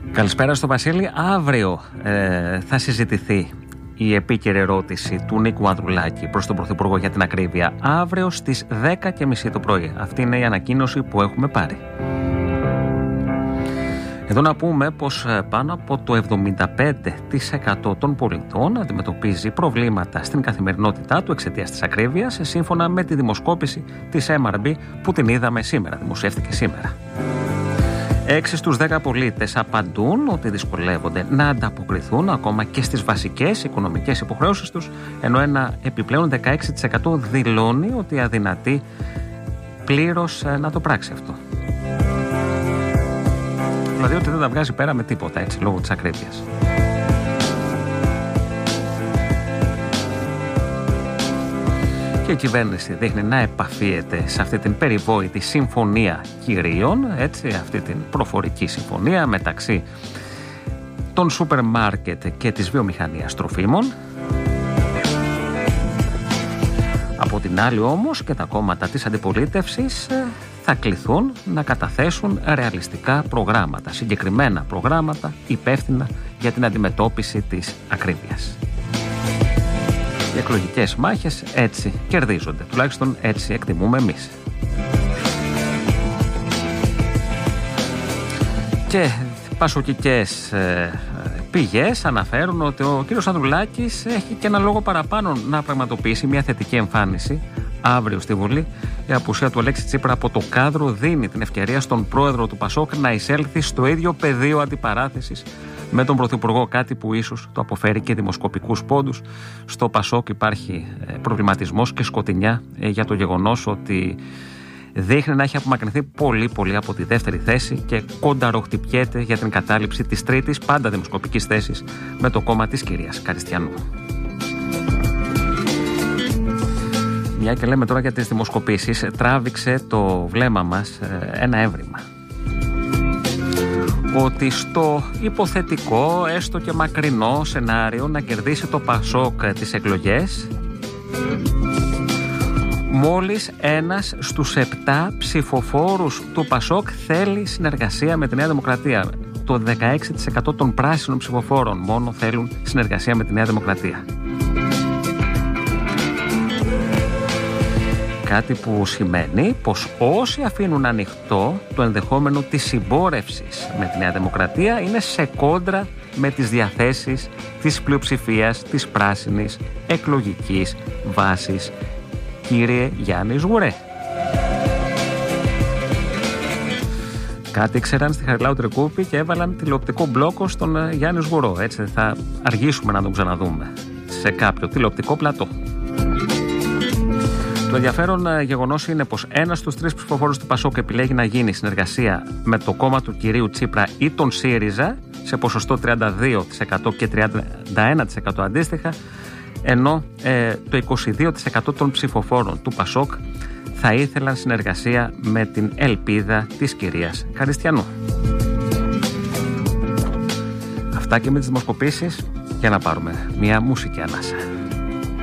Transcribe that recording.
Καλησπέρα στο Βασίλη. Αύριο θα συζητηθεί η επίκαιρη ερώτηση του Νίκου Ανδρουλάκη προς τον Πρωθυπουργό, για την ακρίβεια, αύριο στις 10:30 το πρωί. Αυτή είναι η ανακοίνωση που έχουμε πάρει. Εδώ να πούμε πως πάνω από το 75% των πολιτών αντιμετωπίζει προβλήματα στην καθημερινότητά του εξαιτίας της ακρίβειας, σύμφωνα με τη δημοσκόπηση της MRB που την είδαμε σήμερα, δημοσιεύτηκε σήμερα. 6 στους 10 πολίτες απαντούν ότι δυσκολεύονται να ανταποκριθούν ακόμα και στις βασικές οικονομικές υποχρεώσεις τους, ενώ ένα επιπλέον 16% δηλώνει ότι αδυνατεί πλήρως να το πράξει αυτό. Δηλαδή ότι δεν τα βγάζει πέρα με τίποτα, έτσι, λόγω της ακρίβειας. Και η κυβέρνηση δείχνει να επαφίεται σε αυτή την περιβόητη συμφωνία κυρίων, έτσι, αυτή την προφορική συμφωνία μεταξύ των σούπερ μάρκετ και της βιομηχανίας τροφίμων. Από την άλλη όμως και τα κόμματα της αντιπολίτευσης θα κληθούν να καταθέσουν ρεαλιστικά προγράμματα, συγκεκριμένα προγράμματα υπεύθυνα για την αντιμετώπιση της ακρίβειας. Οι εκλογικές μάχες έτσι κερδίζονται, τουλάχιστον έτσι εκτιμούμε εμείς. Και πασοκικές πηγές αναφέρουν ότι ο κύριος Ανδρουλάκης έχει και ένα λόγο παραπάνω να πραγματοποιήσει μια θετική εμφάνιση αύριο στη Βουλή. Η απουσία του Αλέξη Τσίπρα από το κάδρο δίνει την ευκαιρία στον πρόεδρο του Πασόκ να εισέλθει στο ίδιο πεδίο αντιπαράθεσης με τον Πρωθυπουργό, κάτι που ίσως το αποφέρει και δημοσκοπικούς πόντους. Στο Πασόκ υπάρχει προβληματισμός και σκοτεινιά για το γεγονός ότι δείχνει να έχει απομακρυνθεί πολύ από τη δεύτερη θέση και κονταροχτυπιέται για την κατάληψη της τρίτης πάντα δημοσκοπικής θέσης με το κόμμα της κυρίας Καριστιανού. Μια και λέμε τώρα για τις δημοσκοπήσεις, τράβηξε το βλέμμα μας ένα έβριμα. Ότι στο υποθετικό, έστω και μακρινό σενάριο να κερδίσει το Πασόκ τις εκλογές, μόλις ένας στους 7 ψηφοφόρους του Πασόκ θέλει συνεργασία με τη Νέα Δημοκρατία. Το 16% των πράσινων ψηφοφόρων μόνο θέλουν συνεργασία με τη Νέα Δημοκρατία. Κάτι που σημαίνει πως όσοι αφήνουν ανοιχτό το ενδεχόμενο της συμπόρευσης με τη Νέα Δημοκρατία είναι σε κόντρα με τις διαθέσεις της πλειοψηφίας της πράσινης εκλογικής βάσης, κύριε Γιάννη Σγουρέ. Κάτι ήξεραν στη Χαριλάου Τρικούπη και έβαλαν τηλεοπτικό μπλόκο στον Γιάννη Σγουρό. Έτσι θα αργήσουμε να τον ξαναδούμε σε κάποιο τηλεοπτικό πλατό. Το ενδιαφέρον γεγονός είναι πως ένας στους 3 ψηφοφόρους του Πασόκ επιλέγει να γίνει συνεργασία με το κόμμα του κυρίου Τσίπρα ή τον ΣΥΡΙΖΑ σε ποσοστό 32% και 31% αντίστοιχα, ενώ το 22% των ψηφοφόρων του Πασόκ θα ήθελαν συνεργασία με την ελπίδα της κυρίας Καριστιανού. Αυτά και με τις δημοσκοπήσεις, για να πάρουμε μια μουσική ανάσα.